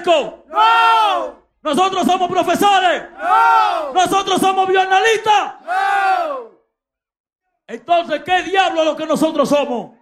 médicos? No. ¿Nosotros somos profesores? No. ¿Nosotros somos bioanalistas? No. Entonces, ¿qué diablo es lo que nosotros somos?